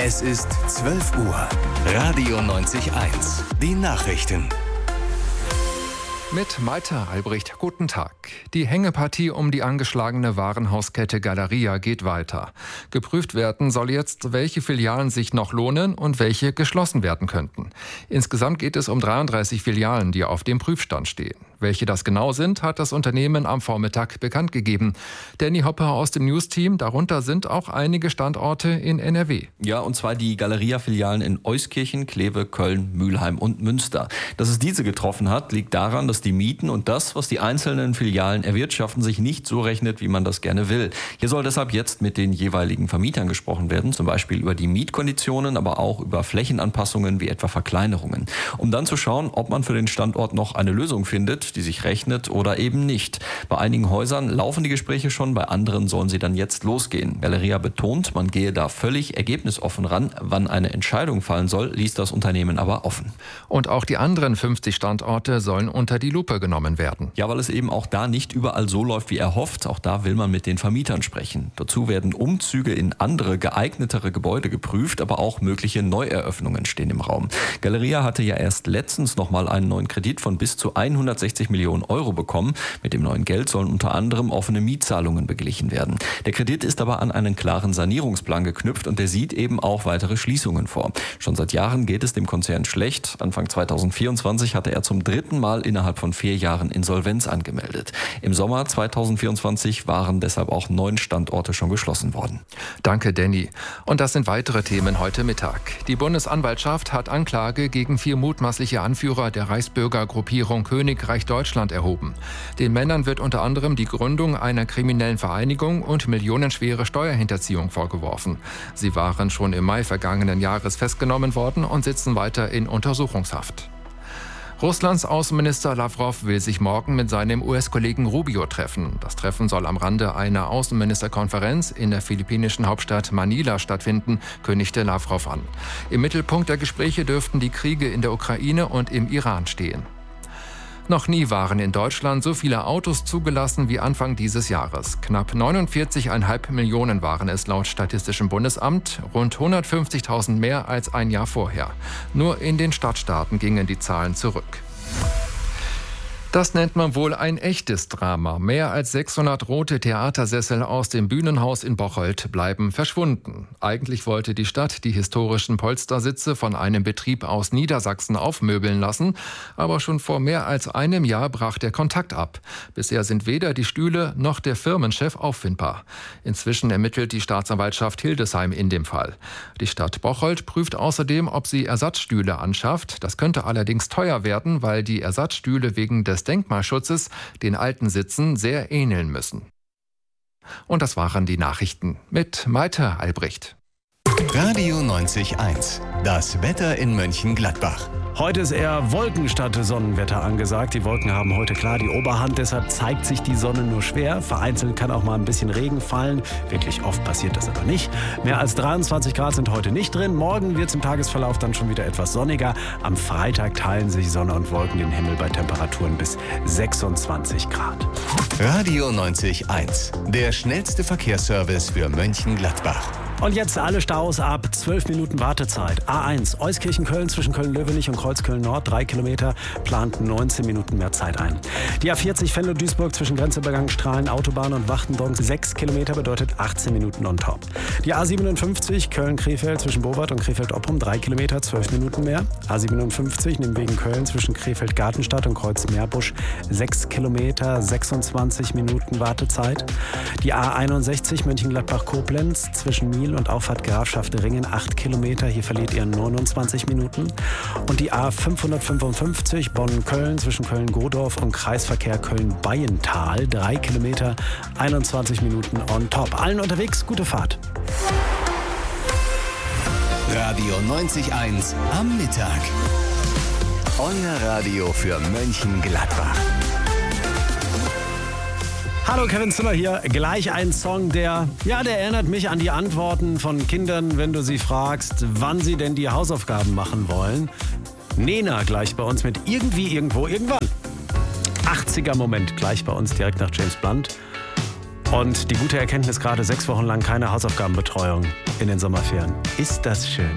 Es ist 12 Uhr. Radio 90.1. Die Nachrichten. Mit Malte Albrecht, guten Tag. Die Hängepartie um die angeschlagene Warenhauskette Galeria geht weiter. Geprüft werden soll jetzt, welche Filialen sich noch lohnen und welche geschlossen werden könnten. Insgesamt geht es um 33 Filialen, die auf dem Prüfstand stehen. Welche das genau sind, hat das Unternehmen am Vormittag bekannt gegeben. Danny Hopper aus dem News-Team, darunter sind auch einige Standorte in NRW. Ja, und zwar die Galeria-Filialen in Euskirchen, Kleve, Köln, Mülheim und Münster. Dass es diese getroffen hat, liegt daran, dass die Mieten und das, was die einzelnen Filialen erwirtschaften, sich nicht so rechnet, wie man das gerne will. Hier soll deshalb jetzt mit den jeweiligen Vermietern gesprochen werden, zum Beispiel über die Mietkonditionen, aber auch über Flächenanpassungen wie etwa Verkleinerungen, um dann zu schauen, ob man für den Standort noch eine Lösung findet, die sich rechnet oder eben nicht. Bei einigen Häusern laufen die Gespräche schon, bei anderen sollen sie dann jetzt losgehen. Galeria betont, man gehe da völlig ergebnisoffen ran. Wann eine Entscheidung fallen soll, ließ das Unternehmen aber offen. Und auch die anderen 50 Standorte sollen unter die Lupe genommen werden. Ja, weil es eben auch da nicht überall so läuft, wie erhofft. Auch da will man mit den Vermietern sprechen. Dazu werden Umzüge in andere, geeignetere Gebäude geprüft, aber auch mögliche Neueröffnungen stehen im Raum. Galeria hatte ja erst letztens nochmal einen neuen Kredit von bis zu 160 Millionen Euro bekommen. Mit dem neuen Geld sollen unter anderem offene Mietzahlungen beglichen werden. Der Kredit ist aber an einen klaren Sanierungsplan geknüpft und der sieht eben auch weitere Schließungen vor. Schon seit Jahren geht es dem Konzern schlecht. Anfang 2024 hatte er zum 3. Mal innerhalb von 4 Jahren Insolvenz angemeldet. Im Sommer 2024 waren deshalb auch 9 Standorte schon geschlossen worden. Danke, Danny. Und das sind weitere Themen heute Mittag. Die Bundesanwaltschaft hat Anklage gegen 4 mutmaßliche Anführer der Reichsbürgergruppierung Königreich Deutschland erhoben. Den Männern wird unter anderem die Gründung einer kriminellen Vereinigung und millionenschwere Steuerhinterziehung vorgeworfen. Sie waren schon im Mai vergangenen Jahres festgenommen worden und sitzen weiter in Untersuchungshaft. Russlands Außenminister Lavrov will sich morgen mit seinem US-Kollegen Rubio treffen. Das Treffen soll am Rande einer Außenministerkonferenz in der philippinischen Hauptstadt Manila stattfinden, kündigte Lavrov an. Im Mittelpunkt der Gespräche dürften die Kriege in der Ukraine und im Iran stehen. Noch nie waren in Deutschland so viele Autos zugelassen wie Anfang dieses Jahres. Knapp 49,5 Millionen waren es laut Statistischem Bundesamt, rund 150.000 mehr als ein Jahr vorher. Nur in den Stadtstaaten gingen die Zahlen zurück. Das nennt man wohl ein echtes Drama. Mehr als 600 rote Theatersessel aus dem Bühnenhaus in Bocholt bleiben verschwunden. Eigentlich wollte die Stadt die historischen Polstersitze von einem Betrieb aus Niedersachsen aufmöbeln lassen, aber schon vor mehr als einem Jahr brach der Kontakt ab. Bisher sind weder die Stühle noch der Firmenchef auffindbar. Inzwischen ermittelt die Staatsanwaltschaft Hildesheim in dem Fall. Die Stadt Bocholt prüft außerdem, ob sie Ersatzstühle anschafft. Das könnte allerdings teuer werden, weil die Ersatzstühle wegen des Denkmalschutzes den alten Sitzen sehr ähneln müssen. Und das waren die Nachrichten mit Malte Albrecht. Radio 90.1. Das Wetter in Mönchengladbach. Heute ist eher Wolken statt Sonnenwetter angesagt. Die Wolken haben heute klar die Oberhand, deshalb zeigt sich die Sonne nur schwer. Vereinzelt kann auch mal ein bisschen Regen fallen. Wirklich oft passiert das aber nicht. Mehr als 23 Grad sind heute nicht drin. Morgen wird es im Tagesverlauf dann schon wieder etwas sonniger. Am Freitag teilen sich Sonne und Wolken den Himmel bei Temperaturen bis 26 Grad. Radio 90.1. Der schnellste Verkehrsservice für Mönchengladbach. Und jetzt alle Staus ab 12 Minuten Wartezeit. A1 Euskirchen-Köln zwischen Köln-Löwenich und Kreuzköln-Nord 3 Kilometer, plant 19 Minuten mehr Zeit ein. Die A40 Venlo-Duisburg zwischen Grenzübergang Strahlen, Autobahn und Wachtendonk 6 Kilometer bedeutet 18 Minuten on top. Die A57 Köln-Krefeld zwischen Bowart und Krefeld-Oppum 3 Kilometer, 12 Minuten mehr. A57 Nimwegen Köln zwischen Krefeld-Gartenstadt und Kreuz-Meerbusch 6 Kilometer, 26 Minuten Wartezeit. Die A61 Mönchengladbach-Koblenz zwischen Miel und Auffahrt Grafschaft Ringen 8 Kilometer, hier verliert ihr 29 Minuten. Und die A555 Bonn-Köln zwischen Köln-Godorf und Kreisverkehr Köln-Bayental 3 Kilometer, 21 Minuten on top. Allen unterwegs, gute Fahrt. Radio 90.1 am Mittag. Euer Radio für Mönchengladbach. Hallo, Kevin Zimmer hier. Gleich ein Song, der erinnert mich an die Antworten von Kindern, wenn du sie fragst, wann sie denn die Hausaufgaben machen wollen. Nena gleich bei uns mit Irgendwie, Irgendwo, Irgendwann. 80er Moment gleich bei uns direkt nach James Blunt. Und die gute Erkenntnis, gerade 6 Wochen lang keine Hausaufgabenbetreuung in den Sommerferien. Ist das schön?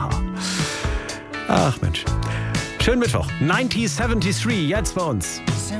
Ach Mensch. Schönen Mittwoch. 1973, jetzt bei uns.